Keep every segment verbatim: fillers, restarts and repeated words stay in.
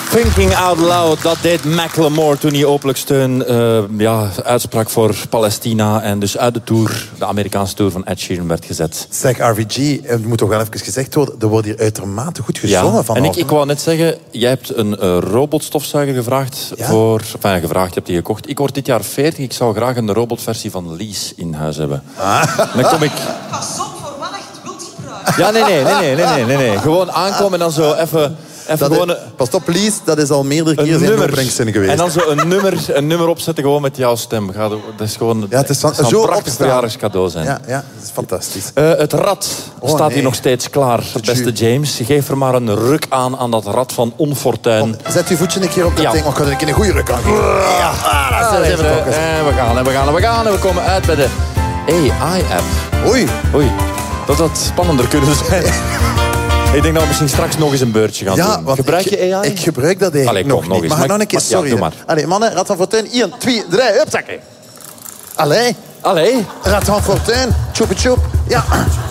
Thinking Out Loud, dat deed Macklemore toen hij openlijk steun uh, ja, uitsprak voor Palestina. En dus uit de tour, de Amerikaanse tour van Ed Sheeran werd gezet. Zeg, R V G, het moet toch wel even gezegd worden, er wordt hier uitermate goed gezongen ja, van. En ik, ik wou net zeggen, jij hebt een uh, robotstofzuiger gevraagd ja? voor... Enfin, gevraagd, je hebt die gekocht. Ik word dit jaar veertig, ik zou graag een robotversie van Lease in huis hebben. Ah. Dan kom ik... Pas op voor wat je het wilt gebruiken. Ja, nee, nee, nee, nee, nee, nee, nee. Gewoon aankomen en dan zo even... Even dat gewoon is, pas op, Lies, dat is al meerdere keer zijn openingszin geweest. En dan zo een nummer, een nummer opzetten gewoon met jouw stem. Ga, dat is gewoon ja, het is van, het zo een prachtig opstaan. verjaardagscadeau zijn. Ja, ja, dat is fantastisch. Uh, het rad oh, staat nee. hier nog steeds klaar, beste James. Geef er maar een ruk aan aan dat rad van onfortuin. Kom, zet uw voetje een keer op dat ja. ding. Oh, ik ga er een keer een goede ruk aan geven. Ja, ah, dat is even en we gaan, en we gaan, en we gaan. En we komen uit bij de A I-app. Oei. Oei, dat had spannender kunnen zijn. Ik denk dat we misschien straks nog eens een beurtje gaan ja, doen. Gebruik ik, je A I? Ik gebruik dat eigenlijk Allee, nog, kom, nog niet. eens. Mag ik nog een keer? Sorry. Ja, doe maar. Allee, mannen, Rad van Fortuin. één, twee, drie, hupzakken. Allee. Allee. Rad van Fortuin. Tjoep, tjoep. Ja.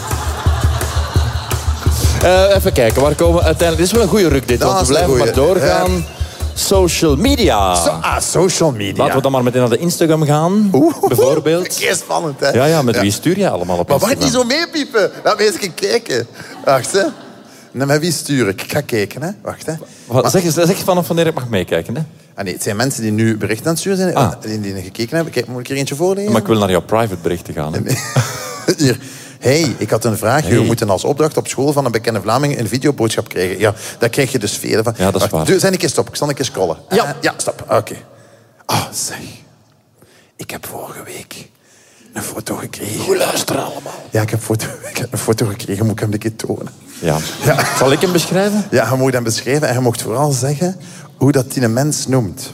Uh, even kijken, waar komen we uiteindelijk... Dit is wel een goede ruk, dit. Dat want we blijven maar doorgaan. Uh, Social media. So, ah, social media. Laten we dan maar meteen naar de Instagram gaan. Oeh, bijvoorbeeld. Kijk, spannend, hè? Ja, ja, met ja. wie stuur je allemaal op maar Instagram? Maar wacht niet zo meepiepen. Laat me eens kijken. Wacht, hè. Nou, met wie stuur ik? Ik ga kijken, hè. Wacht, hè. Wat, zeg, zeg vanaf wanneer ik mag meekijken, hè? Ah, nee, het zijn mensen die nu berichten aan het sturen zijn. Ah. Die, die gekeken hebben. Kijk, moet ik er eentje voorlezen? Maar ik wil naar jouw private berichten gaan, hè? Nee. Hier. Hey, ik had een vraag. Hey. We moeten als opdracht op school van een bekende Vlaming een videoboodschap krijgen. Ja, daar krijg je dus vele van. Ja, dat is waar. Doe, zijn een keer stop. Ik zal een keer scrollen. Ja. Uh, ja, stop. Oké. Okay. Ah, oh, zeg. Ik heb vorige week een foto gekregen. Goed luisteren allemaal. Ja, ik heb, foto, ik heb een foto gekregen. Moet ik hem een keer tonen? Ja. ja. Zal ik hem beschrijven? Ja, je moet hem beschrijven. En je mocht vooral zeggen hoe dat die een mens noemt.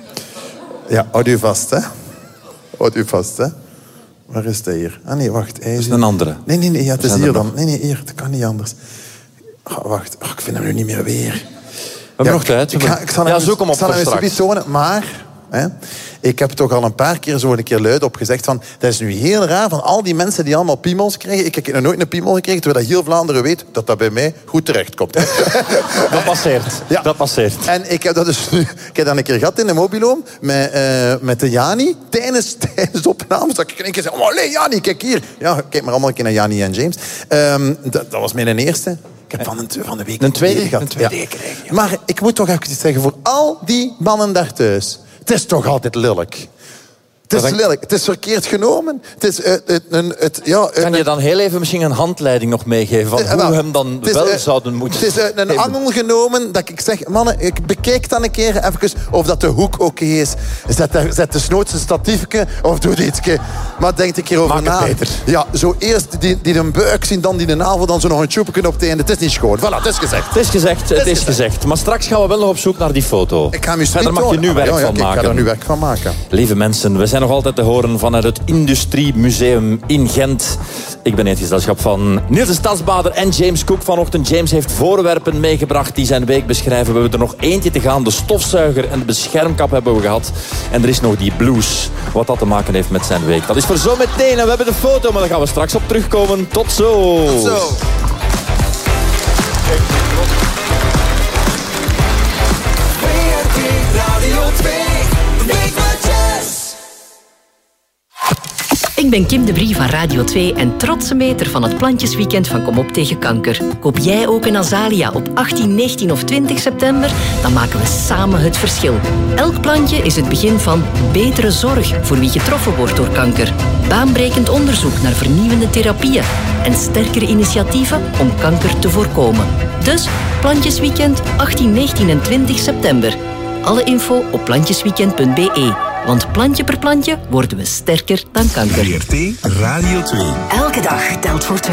Ja, houd u vast, hè. Houd u vast, hè. Waar is dat hier? Ah nee, wacht. Hij is een andere. Nee, nee, nee, ja, het is hier dan. Nee, nee, hier, het kan niet anders. Oh, wacht, oh, ik vind hem nu niet meer weer. We hebben ja, nog tijd. Ik, ga, ik zal ja, hem, zoek hem op ik zal voor hem straks. tonen, maar... Hè, ik heb toch al een paar keer zo een keer luid op gezegd van... Dat is nu heel raar van al die mensen die allemaal piemels krijgen. Ik heb nog nooit een piemel gekregen, terwijl dat heel Vlaanderen weet dat dat bij mij goed terecht komt. Dat passeert. Ja. Dat passeert. En ik heb dat dus nu... Ik heb dat een keer gehad in de mobiloom met, uh, met de Jani. Tijdens, tijdens de opnames dat ik een keer zei... Oh, nee, Jani, kijk hier. Ja, kijk maar allemaal een keer naar Jani en James. Um, dat, dat was mijn eerste. Ik heb van, een, van de week een tweede gehad. Een tweede ja. gekregen. Ja. Maar ik moet toch even iets zeggen voor al die mannen daar thuis. Het is toch altijd lelijk. Het is lelijk. Het is verkeerd genomen. Het is, uh, het, het, het, ja, kan je dan heel even misschien een handleiding nog meegeven... van uh, hoe we hem dan is, wel uh, zouden moeten... Het is uh, een angel genomen dat ik zeg... Mannen, ik bekijk dan een keer even of dat de hoek oké okay is. Zet, de, zet de snoot een statiefje of doe dit. Maar denk een keer over Maak na. het beter. Ja, zo eerst die, die een buik zien, dan die de navel, dan zo nog een tjoepje op het einde. Het is niet schoon. Voilà, het is gezegd. Het is gezegd, het, het is, is gezegd. gezegd. Maar straks gaan we wel nog op zoek naar die foto. Ik ga hem Verder mag je nu werk ja, ja, van kijk, maken. Ik ga er nu werk van maken. Lieve mensen, we zijn nog altijd te horen vanuit het Industriemuseum in Gent. Ik ben in het gezelschap van Niels de Stadsbader en James Cook vanochtend. James heeft voorwerpen meegebracht die zijn week beschrijven. We hebben er nog eentje te gaan. De stofzuiger en de beschermkap hebben we gehad. En er is nog die blues, wat dat te maken heeft met zijn week. Dat is voor zo meteen. En we hebben de foto, maar daar gaan we straks op terugkomen. Tot zo. Tot zo. Ik ben Kim de Brie van Radio twee en trotse meter van het Plantjesweekend van Kom op tegen kanker. Koop jij ook een azalea op achttien, negentien of twintig september? Dan maken we samen het verschil. Elk plantje is het begin van betere zorg voor wie getroffen wordt door kanker. Baanbrekend onderzoek naar vernieuwende therapieën en sterkere initiatieven om kanker te voorkomen. Dus Plantjesweekend achttien, negentien en twintig september. Alle info op plantjesweekend punt b e. Want plantje per plantje worden we sterker dan kanker. V R T Radio twee. Elke dag telt voor twee.